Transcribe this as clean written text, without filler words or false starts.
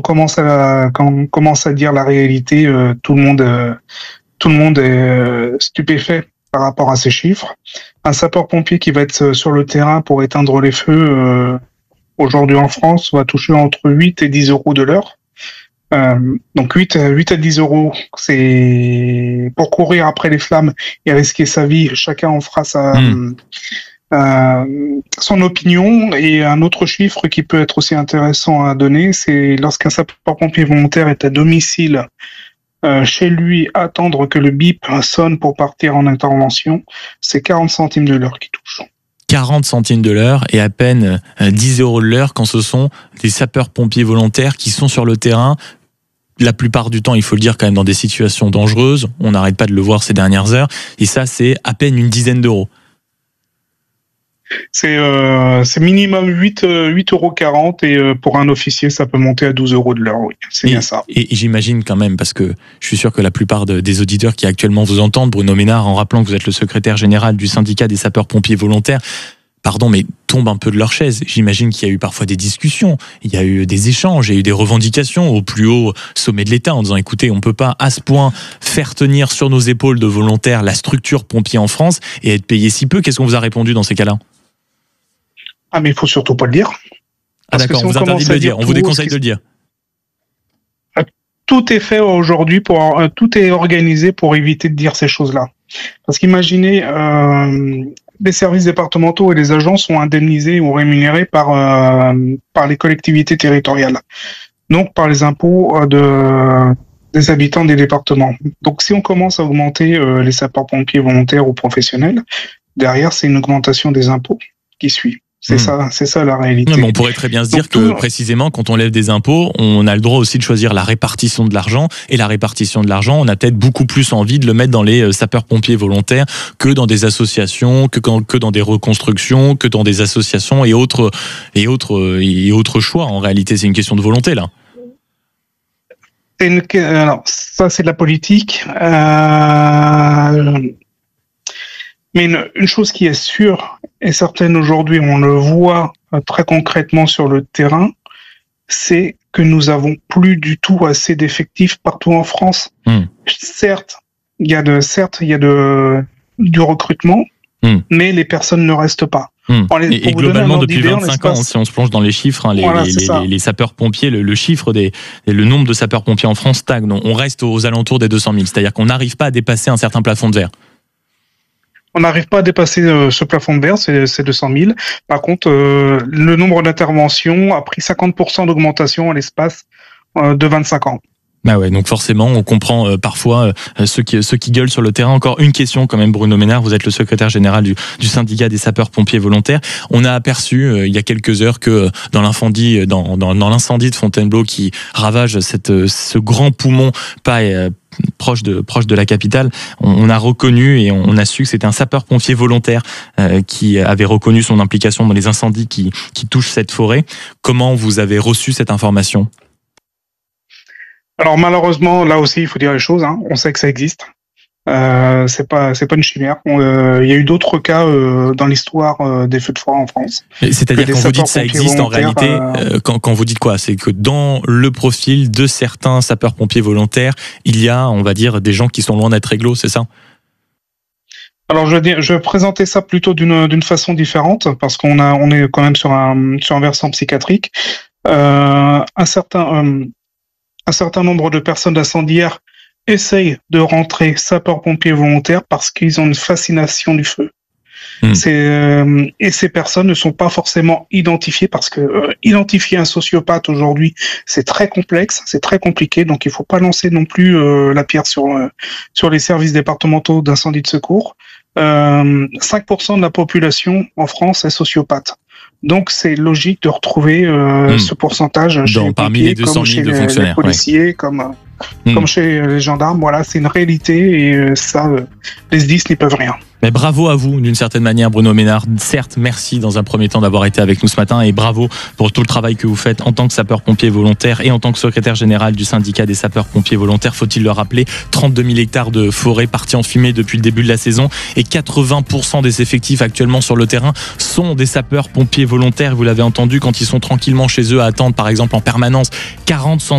quand on commence à dire la réalité, tout le monde est stupéfait par rapport à ces chiffres. Un sapeur-pompier qui va être sur le terrain pour éteindre les feux aujourd'hui en France va toucher entre 8 et 10 euros de l'heure. Donc 8 à 10 euros, c'est pour courir après les flammes et risquer sa vie. Chacun en fera son opinion. Et un autre chiffre qui peut être aussi intéressant à donner, c'est lorsqu'un sapeur-pompier volontaire est à domicile chez lui, attendre que le bip sonne pour partir en intervention, c'est 40 centimes de l'heure qui touche. 40 centimes de l'heure et à peine 10 euros de l'heure quand ce sont des sapeurs-pompiers volontaires qui sont sur le terrain. La plupart du temps, il faut le dire, quand même dans des situations dangereuses. On n'arrête pas de le voir ces dernières heures. Et ça, c'est à peine une dizaine d'euros. C'est minimum 8,40 € et pour un officier, ça peut monter à 12 euros de l'heure, oui. C'est bien ça. Et j'imagine quand même, parce que je suis sûr que la plupart des auditeurs qui actuellement vous entendent, Bruno Ménard, en rappelant que vous êtes le secrétaire général du syndicat des sapeurs-pompiers volontaires, mais tombent un peu de leur chaise. J'imagine qu'il y a eu parfois des discussions, il y a eu des échanges, il y a eu des revendications au plus haut sommet de l'État en disant écoutez, on ne peut pas à ce point faire tenir sur nos épaules de volontaires la structure pompier en France et être payé si peu. Qu'est-ce qu'on vous a répondu dans ces cas-là ? Ah, mais il faut surtout pas le dire. Ah d'accord, on vous interdit de le dire, on vous déconseille de le dire. Tout est fait aujourd'hui, tout est organisé pour éviter de dire ces choses-là. Parce qu'imaginez, les services départementaux et les agents sont indemnisés ou rémunérés par les collectivités territoriales. Donc par les impôts des habitants des départements. Donc si on commence à augmenter les sapeurs-pompiers volontaires ou professionnels, derrière c'est une augmentation des impôts qui suit. C'est ça la réalité. Non, mais on pourrait très bien se dire que précisément quand on lève des impôts, on a le droit aussi de choisir la répartition de l'argent, et la répartition de l'argent, on a peut-être beaucoup plus envie de le mettre dans les sapeurs-pompiers volontaires que dans des associations, que dans des reconstructions, que dans des associations et autres choix. En réalité, c'est une question de volonté là. Alors ça c'est de la politique. Mais une chose qui est sûre et certaine aujourd'hui, on le voit très concrètement sur le terrain, c'est que nous avons plus du tout assez d'effectifs partout en France. Certes, il y a du recrutement, mais les personnes ne restent pas. Et globalement, depuis 25 ans, si on se plonge dans les chiffres, les sapeurs-pompiers, le nombre de sapeurs-pompiers en France stagne. On reste aux alentours des 200 000, c'est-à-dire qu'on n'arrive pas à dépasser un certain plafond de verre. On n'arrive pas à dépasser ce plafond de verre, c'est 200 000. Par contre, le nombre d'interventions a pris 50% d'augmentation à l'espace de 25 ans. Bah ouais, donc forcément, on comprend parfois ceux qui gueulent sur le terrain. Encore une question quand même, Bruno Ménard, vous êtes le secrétaire général du syndicat des sapeurs-pompiers volontaires. On a aperçu il y a quelques heures que dans l'incendie de Fontainebleau qui ravage ce grand poumon proche de la capitale, on a reconnu et on a su que c'était un sapeur-pompier volontaire qui avait reconnu son implication dans les incendies qui touchent cette forêt. Comment vous avez reçu cette information ? Alors malheureusement, là aussi, il faut dire les choses. On sait que ça existe. C'est pas une chimère. Il y a eu d'autres cas dans l'histoire des feux de forêt en France. C'est-à-dire quand vous dites ça existe en réalité, quand vous dites quoi ? C'est que dans le profil de certains sapeurs-pompiers volontaires, il y a, on va dire, des gens qui sont loin d'être réglo, c'est ça ? Alors je vais présenter ça plutôt d'une façon différente parce on est quand même sur un versant psychiatrique. Un certain nombre de personnes incendiaires essayent de rentrer sapeurs-pompiers volontaires parce qu'ils ont une fascination du feu. Et ces personnes ne sont pas forcément identifiées parce que identifier un sociopathe aujourd'hui, c'est très complexe, c'est très compliqué, donc il faut pas lancer non plus la pierre sur les services départementaux d'incendie de secours. 5% de la population en France est sociopathe. Donc c'est logique de retrouver ce pourcentage chez les parmi les 200 000 de fonctionnaires, les policiers, comme chez les gendarmes. Voilà, c'est une réalité et ça, les SDIS n'y peuvent rien. Mais bravo à vous, d'une certaine manière, Bruno Ménard. Certes, merci dans un premier temps d'avoir été avec nous ce matin et bravo pour tout le travail que vous faites en tant que sapeur-pompier volontaire et en tant que secrétaire général du syndicat des sapeurs-pompiers volontaires. Faut-il le rappeler, 32 000 hectares de forêt partis en fumée depuis le début de la saison et 80% des effectifs actuellement sur le terrain sont des sapeurs-pompiers volontaires. Vous l'avez entendu, quand ils sont tranquillement chez eux à attendre, par exemple en permanence, 40